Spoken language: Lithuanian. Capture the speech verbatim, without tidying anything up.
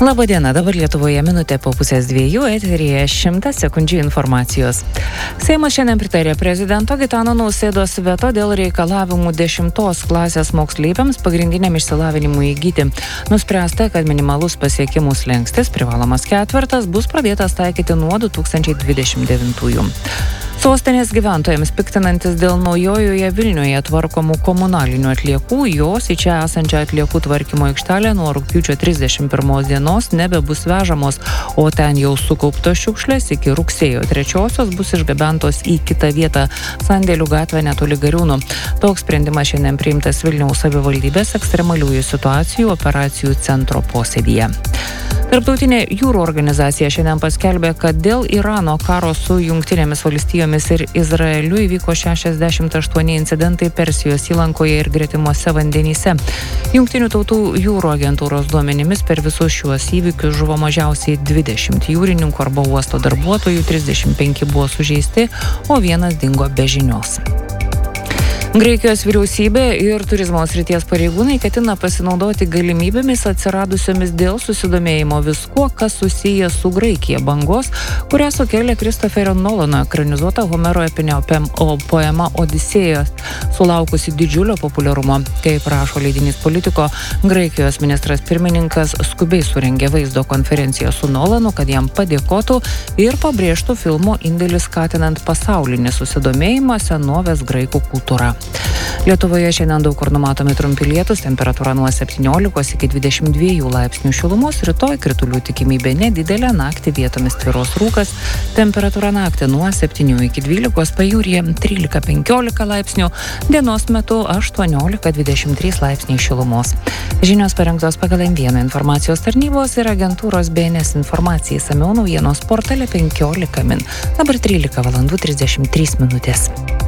Labadiena, dabar Lietuvoje minutė po pusės dviejų, eteryje šimtas sekundžių informacijos. Seimas šiandien pritarė prezidento Gitano Nausėdos veto dėl reikalavimų dešimtos klasės moksleiviams pagrindiniam išsilavinimui įgyti. Nuspręsta, kad minimalus pasiekimų slenkstis, privalomas ketvirtas, bus pradėtas taikyti nuo du tūkstančiai dvidešimt devintųjų. Sostinės gyventojams piktinantis dėl naujojoje Vilniuje tvarkomų komunalinių atliekų, jos į čia esančią atliekų tvarkymo aikštelę nuo rugpjūčio trisdešimt pirmos dienos nebebus vežamos, o ten jau sukauptos šiukšlės iki rugsėjo trečiosios bus išgabentos į kitą vietą – Sandėlių gatvę netoli Gariūnų. Toks sprendimas šiandien priimtas Vilniaus savivaldybės ekstremaliųjų situacijų operacijų centro posėdyje. Tarptautinė jūrų organizacija šiandien paskelbė, kad dėl Irano karo su Jungtinėmis valstijomis ir Izraeliu įvyko šešiasdešimt aštuoni incidentai Persijos įlankoje ir gretimuose vandenyse. Jungtinių tautų jūrų agentūros duomenimis per visus šiuos įvykius žuvo mažiausiai dvidešimt jūrininkų arba uosto darbuotojų, trisdešimt penki buvo sužeisti, o vienas dingo be žinios. Graikijos vyriausybė ir turizmo srities pareigūnai ketina pasinaudoti galimybėmis atsiradusiomis dėl susidomėjimo viskuo, kas susiję su Graikija bangos, kurią sukėlė Kristoferio Nolano ekranizuota Homero epinė poema Odisėjas, sulaukusi didžiulio populiarumo. Kaip rašo leidinys Politico, Graikijos ministras pirmininkas skubiai surengė vaizdo konferenciją su Nolanu, kad jam padėkotų ir pabrėžtų filmo indėlį skatinant pasaulinį susidomėjimą senovės graikų kultūra. Lietuvoje šiandien daug kur numatomi trumpi lietūs, temperatūra nuo septyniolikos iki dvidešimt dviejų laipsnių šilumos, rytoj kritulių tikimybė nedidelė, naktį vietomis tvyros rūkas, temperatūra naktį nuo septynių iki dvylikos, pajūryje trylika penkiolika laipsnių, dienos metu aštuoniolika dvidešimt trys laipsniai šilumos. Žinios parengtos pagal M vieną informacijos tarnybos ir agentūros B N S informacijai, išsamiau naujienos portale penkiolika min. Dabar trylika valandų trisdešimt trys minutės.